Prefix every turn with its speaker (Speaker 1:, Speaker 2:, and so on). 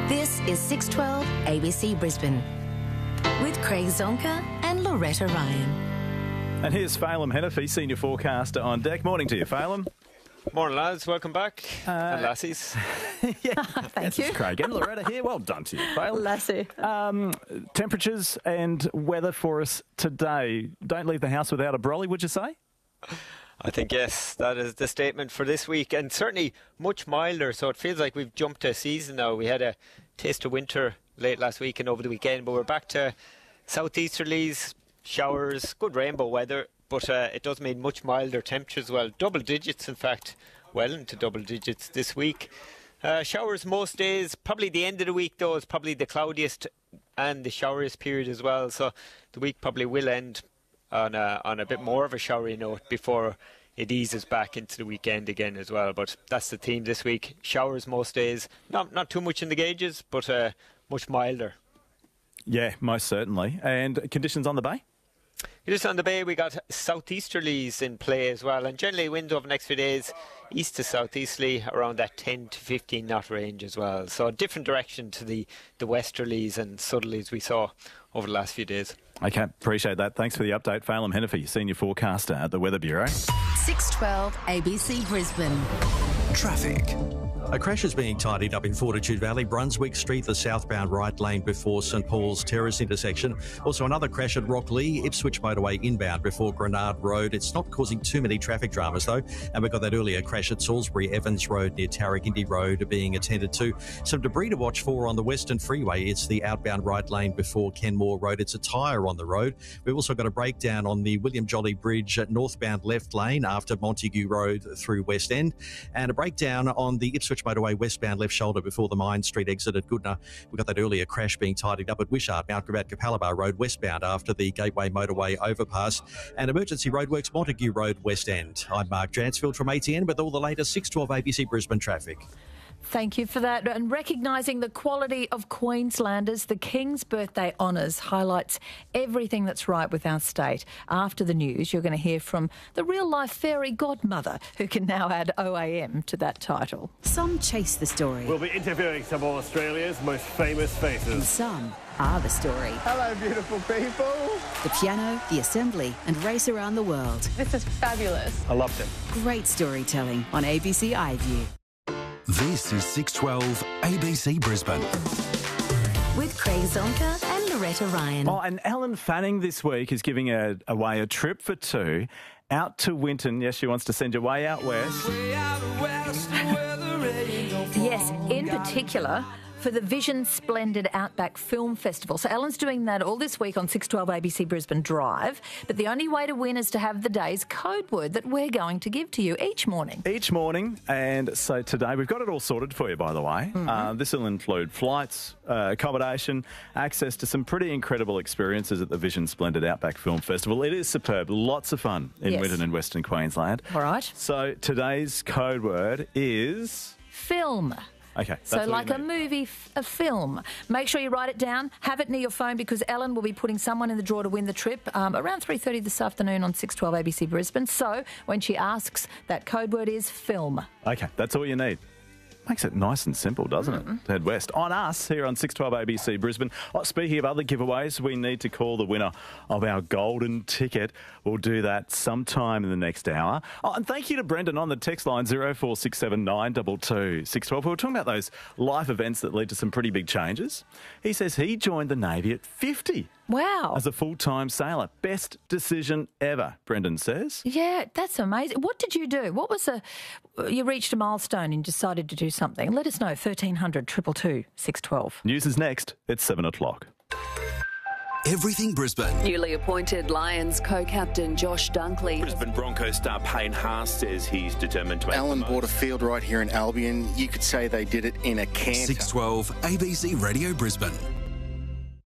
Speaker 1: This is 612 ABC Brisbane with Craig Zonka and Loretta Ryan.
Speaker 2: And here's Phelim Hennephy, senior forecaster on deck. Morning to you, Phelim.
Speaker 3: Morning, lads. Welcome back. And lassies.
Speaker 2: Yeah,
Speaker 4: Thank you.
Speaker 2: Craig and Loretta here. Well done to you, Phelim.
Speaker 4: Lassie.
Speaker 2: Temperatures and weather for us today. Don't leave the house without a brolly, would you say?
Speaker 3: I think, yes, that is the statement for this week. And certainly much milder, so it feels like we've jumped a season now. We had a taste of winter late last week and over the weekend, but we're back to southeasterlies, showers, good rainbow weather. But it does mean much milder temperatures as well. Double digits, in fact, well into double digits this week. Showers most days. Probably the end of the week, though, is probably the cloudiest and the showeriest period as well. So the week probably will end on a bit more of a showery note before it eases back into the weekend again as well. But that's the theme this week. Showers most days. Not too much in the gauges, but much milder.
Speaker 2: Yeah, most certainly. And conditions on the bay?
Speaker 3: Just on the bay, we got southeasterlies in play as well, and generally winds over the next few days east to southeasterly around that 10 to 15 knot range as well. So a different direction to the westerlies and southerlies we saw over the last few days.
Speaker 2: Okay, appreciate that. Thanks for the update. Phelim Hennephy, senior forecaster at the Weather Bureau.
Speaker 1: 612 ABC Brisbane.
Speaker 5: Traffic.
Speaker 6: A crash is being tidied up in Fortitude Valley, Brunswick Street, the southbound right lane before St Paul's Terrace intersection. Also another crash at Rockley, Ipswich Motorway inbound before Grenard Road. It's not causing too many traffic dramas though. And we've got that earlier crash at Salisbury Evans Road near Tarragindi Road being attended to. Some debris to watch for on the Western Freeway. It's the outbound right lane before Kenmore Road. It's a tyre on the road. We've also got a breakdown on the William Jolly Bridge at northbound left lane after Montague Road through West End. And a breakdown on the Ipswich Motorway westbound left shoulder before the Mine Street exit at Goodna. We've got that earlier crash being tidied up at Wishart, Mount Gravatt, Capalaba Road westbound after the Gateway Motorway overpass. And emergency roadworks, Montague Road, West End. I'm Mark Dransfield from ATN with all the latest 612 ABC Brisbane traffic.
Speaker 4: Thank you for that. And recognising the quality of Queenslanders, the King's Birthday Honours highlights everything that's right with our state. After the news, you're going to hear from the real-life fairy godmother, who can now add OAM to that title.
Speaker 7: Some chase the story.
Speaker 8: We'll be interviewing some of Australia's most famous faces.
Speaker 7: And some are the story.
Speaker 8: Hello, beautiful people.
Speaker 7: The piano, the assembly, and race around the world.
Speaker 9: This is fabulous.
Speaker 8: I loved it.
Speaker 7: Great storytelling on ABC iView.
Speaker 5: This is 612 ABC Brisbane.
Speaker 1: With Craig Zonka and Loretta Ryan.
Speaker 2: Oh, and Ellen Fanning this week is giving away a trip for two out to Winton. Yes, she wants to send you way out west.
Speaker 4: Yes, in particular for the Vision Splendid Outback Film Festival. So Ellen's doing that all this week on 612 ABC Brisbane Drive. But the only way to win is to have the day's code word that we're going to give to you each morning.
Speaker 2: Each morning. And so today, we've got it all sorted for you, by the way.
Speaker 4: Mm-hmm.
Speaker 2: This will include flights, accommodation, access to some pretty incredible experiences at the Vision Splendid Outback Film Festival. It is superb. Lots of fun in Winton in Western Queensland.
Speaker 4: All right.
Speaker 2: So today's code word is...
Speaker 4: Film.
Speaker 2: Okay.
Speaker 4: So like a movie, a film. Make sure you write it down. Have it near your phone because Ellen will be putting someone in the draw to win the trip around 3:30 this afternoon on 612 ABC Brisbane. So when she asks, that code word is film.
Speaker 2: Okay, that's all you need. Makes it nice and simple, doesn't it? To head west. On us, here on 612 ABC Brisbane. Oh, speaking of other giveaways, we need to call the winner of our golden ticket. We'll do that sometime in the next hour. Oh, and thank you to Brendan on the text line 0467 922 612. We were talking about those life events that lead to some pretty big changes. He says he joined the Navy at 50.
Speaker 4: Wow.
Speaker 2: As a full-time sailor. Best decision ever, Brendan says.
Speaker 4: Yeah, that's amazing. What did you do? What was you reached a milestone and decided to do something. Let us know, 1300 222 612.
Speaker 2: News is next. It's 7 o'clock.
Speaker 5: Everything Brisbane.
Speaker 10: Newly appointed Lions co-captain Josh Dunkley.
Speaker 11: Brisbane Broncos star Payne Haas says he's determined to make
Speaker 12: Allen bought a field right here in Albion. You could say they did it in a canter.
Speaker 5: 612 ABC Radio Brisbane.